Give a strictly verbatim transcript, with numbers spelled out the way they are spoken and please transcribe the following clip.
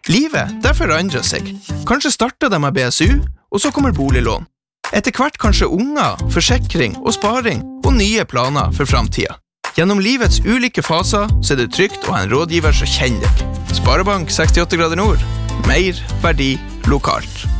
Livet, det forandrer seg. Kanskje starter det med B S U, og så kommer boliglån. Etter hvert kanskje unger, forsikring og sparing, og nye planer for fremtiden. Gjennom livets ulike faser så er det trygt å ha en rådgiver som kjenner deg. Sparebank sekstiåtte grader nord. Mer verdi lokalt.